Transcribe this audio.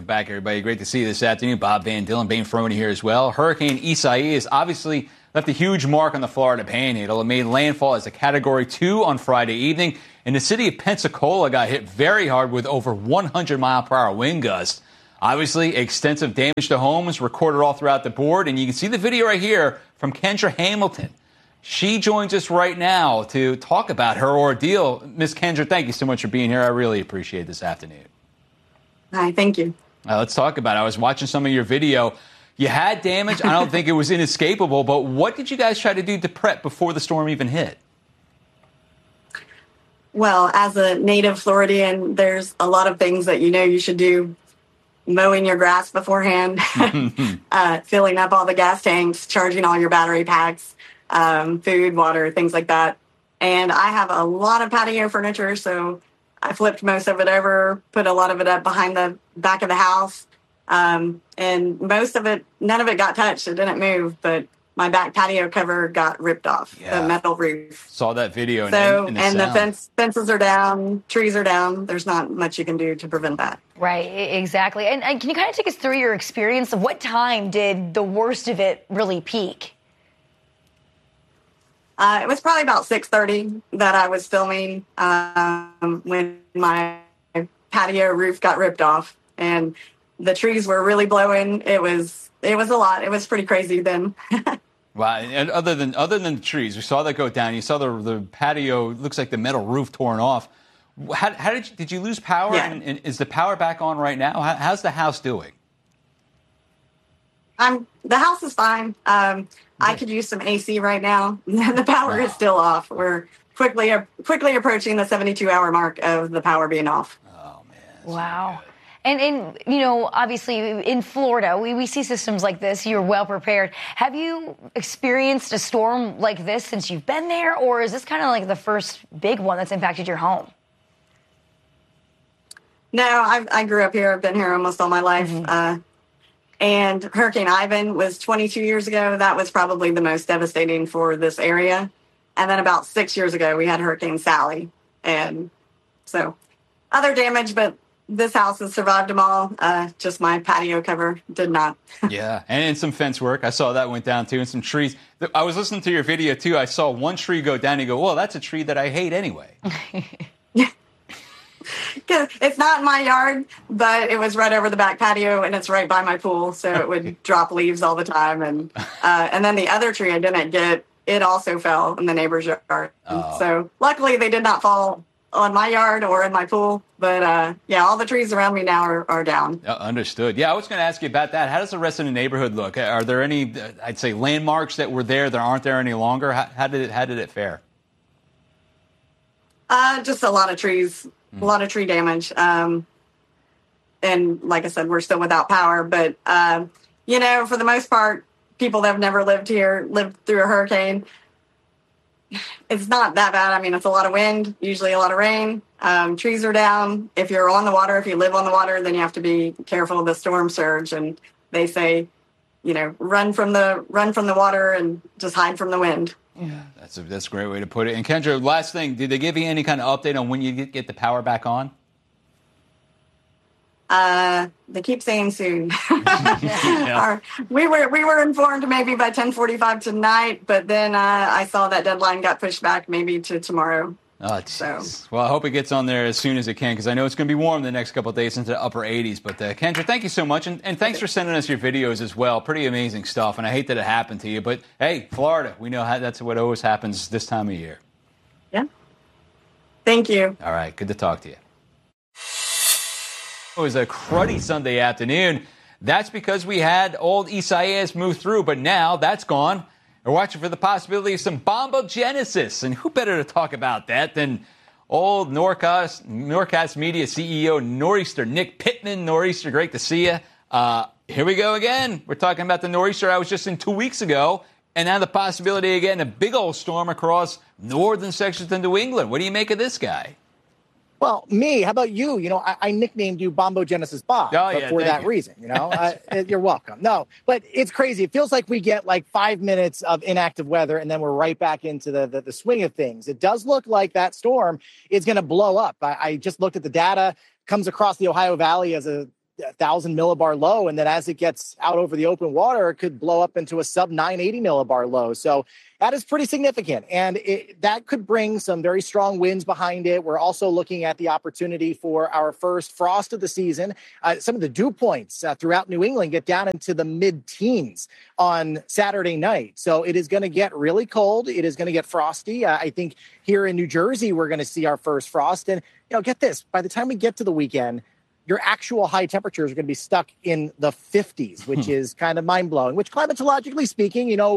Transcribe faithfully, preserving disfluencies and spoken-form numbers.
back, everybody. Great to see you this afternoon. Bob Van Dillen, Bane Ferroni here as well. Hurricane Isaias obviously left a huge mark on the Florida Panhandle. It made landfall as a Category two on Friday evening, and the city of Pensacola got hit very hard with over one hundred mile per hour wind gusts. Obviously, extensive damage to homes recorded all throughout the board, and you can see the video right here from Kendra Hamilton. She joins us right now to talk about her ordeal. Miss Kendra, thank you so much for being here. I really appreciate this afternoon. Hi, thank you. Uh, let's talk about it. I was watching some of your video. You had damage. I don't think it was inescapable, but what did you guys try to do to prep before the storm even hit? Well, as a native Floridian, there's a lot of things that you know you should do. Mowing your grass beforehand, uh, filling up all the gas tanks, charging all your battery packs, um, food, water, things like that. And I have a lot of patio furniture, so I flipped most of it over, put a lot of it up behind the back of the house. Um, and most of it, none of it got touched. It didn't move, but my back patio cover got ripped off, yeah. the metal roof. Saw that video. So, and, and, the, and the fence, fences are down, trees are down. There's not much you can do to prevent that. Right, exactly. And, and can you kind of take us through your experience of what time did the worst of it really peak? Uh, it was probably about six thirty that I was filming um, when my patio roof got ripped off, and the trees were really blowing. It was it was a lot. It was pretty crazy then. Wow. And other than other than the trees, we saw that go down. You saw the the patio. Looks like the metal roof torn off. How, how did you, did you lose power? Yeah. And, and is the power back on right now? How, how's the house doing? I'm the house is fine. Um, I could use some A C right now. The power wow. is still off. We're quickly quickly approaching the seventy-two hour mark of the power being off. Oh man! Wow. And, and, you know, obviously in Florida, we, we see systems like this. You're well prepared. Have you experienced a storm like this since you've been there, or is this kind of like the first big one that's impacted your home? No, I, I grew up here. I've been here almost all my life. Mm-hmm. Uh, and Hurricane Ivan was twenty-two years ago. That was probably the most devastating for this area. And then about six years ago, we had Hurricane Sally. And so other damage, but this house has survived them all. Uh, just my patio cover did not. Yeah, and, and some fence work. I saw that went down, too, and some trees. I was listening to your video, too. I saw one tree go down and you go, well, that's a tree that I hate anyway. It's not in my yard, but it was right over the back patio, and it's right by my pool, so it would drop leaves all the time. And uh, and then the other tree I didn't get, it also fell in the neighbor's yard. Oh. So luckily they did not fall on my yard or in my pool. But, uh, yeah, all the trees around me now are, are down. Uh, understood. Yeah, I was going to ask you about that. How does the rest of the neighborhood look? Are there any, I'd say, landmarks that were there that aren't there any longer? How, how did it, how did it fare? Uh, just a lot of trees, mm. a lot of tree damage. Um, and like I said, we're still without power. But, uh, you know, for the most part, people that have never lived here, lived through a hurricane, it's not that bad. I mean, it's a lot of wind, usually a lot of rain. Um, trees are down. If you're on the water, if you live on the water, then you have to be careful of the storm surge. And they say, you know, run from the run from the water and just hide from the wind. Yeah, that's a that's a great way to put it. And Kendra, last thing, did they give you any kind of update on when you get, get the power back on? Uh, they keep saying soon. yeah. Our, we were we were informed maybe by ten forty-five tonight, but then uh, I saw that deadline got pushed back maybe to tomorrow. Oh, so. Well, I hope it gets on there as soon as it can, because I know it's going to be warm the next couple of days into the upper eighties. But uh, Kendra, thank you so much, and, and thanks for sending us your videos as well. Pretty amazing stuff, and I hate that it happened to you. But hey, Florida, we know how, that's what always happens this time of year. Yeah. Thank you. All right, good to talk to you. It was a cruddy Sunday afternoon. That's because we had old Isaias move through, but now that's gone. We're watching for the possibility of some bombogenesis. And who better to talk about that than old Norcast, Norcast Media C E O Nor'easter Nick Pittman. Nor'easter, great to see you. Uh, here we go again. We're talking about the Nor'easter I was just in two weeks ago. And now the possibility again, a big old storm across northern sections of New England. What do you make of this guy? Well, me, how about you? You know, I, I nicknamed you Bombogenesis Bob oh, yeah, for that you. reason, you know. uh, you're welcome. No, but it's crazy. It feels like we get like five minutes of inactive weather and then we're right back into the, the, the swing of things. It does look like that storm is going to blow up. I, I just looked at the data, comes across the Ohio Valley as a one thousand millibar low. And then as it gets out over the open water, it could blow up into a sub nine eighty millibar low. So that is pretty significant. And it, that could bring some very strong winds behind it. We're also looking at the opportunity for our first frost of the season. Uh, some of the dew points uh, throughout New England get down into the mid-teens on Saturday night. So it is going to get really cold. It is going to get frosty. Uh, I think here in New Jersey, we're going to see our first frost. And, you know, get this, by the time we get to the weekend, your actual high temperatures are going to be stuck in the fifties, which is kind of mind-blowing, which climatologically speaking, you know,